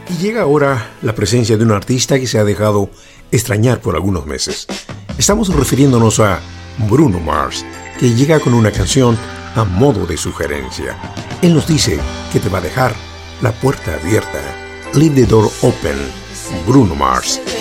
Y llega ahora la presencia de un artista que se ha dejado extrañar por algunos meses. Estamos refiriéndonos a Bruno Mars, que llega con una canción a modo de sugerencia. Él nos dice que te va a dejar la puerta abierta. Leave the door open. Bruno Mars.